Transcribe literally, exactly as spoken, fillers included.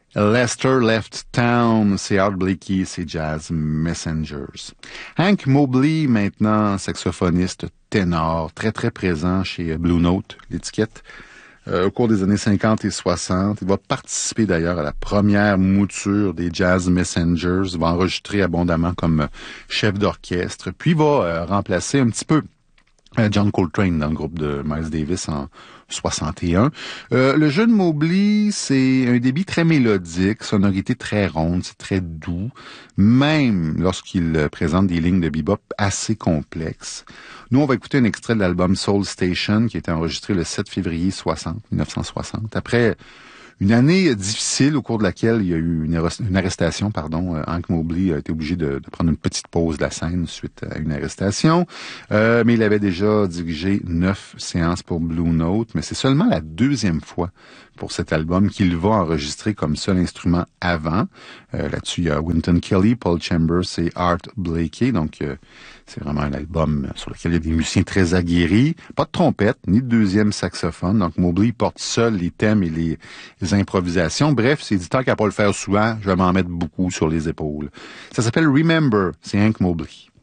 Lester Left Town, c'est Art Blakey, c'est Jazz Messengers. Hank Mobley, maintenant saxophoniste ténor, très très présent chez Blue Note, l'étiquette, euh, au cours des années cinquante et soixante. Il va participer d'ailleurs à la première mouture des Jazz Messengers, il va enregistrer abondamment comme chef d'orchestre, puis il va euh, remplacer un petit peu John Coltrane dans le groupe de Miles Davis en soixante et un. Euh, le jeu de Mobley, c'est un débit très mélodique, sonorité très ronde, c'est très doux, même lorsqu'il présente des lignes de bebop assez complexes. Nous, on va écouter un extrait de l'album Soul Station qui a été enregistré le sept février soixante, dix-neuf cent soixante. Après une année difficile au cours de laquelle il y a eu une, une arrestation, pardon. Euh, Hank Mobley a été obligé de, de prendre une petite pause de la scène suite à une arrestation. Euh, mais il avait déjà dirigé neuf séances pour Blue Note. Mais c'est seulement la deuxième fois pour cet album qu'il va enregistrer comme seul instrument avant. Euh, là-dessus, il y a Wynton Kelly, Paul Chambers et Art Blakey. Donc, euh, c'est vraiment un album sur lequel il y a des musiciens très aguerris. Pas de trompette, ni de deuxième saxophone. Donc, Mobley porte seul les thèmes et les, les improvisations. Bref, c'est dit tant qu'à pas le faire souvent, je vais m'en mettre beaucoup sur les épaules. Ça s'appelle Remember, c'est Hank Mobley.